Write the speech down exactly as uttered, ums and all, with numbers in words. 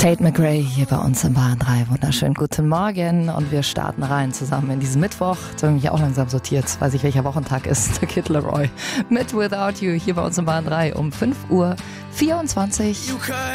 Tate McRae hier bei uns im Bayern drei. Wunderschönen guten Morgen und wir starten rein zusammen in diesen Mittwoch. Jetzt habe ich mich auch langsam sortiert, jetzt weiß ich, welcher Wochentag ist. Der Kid Laroi mit Without You hier bei uns im Bayern drei um fünf Uhr vierundzwanzig.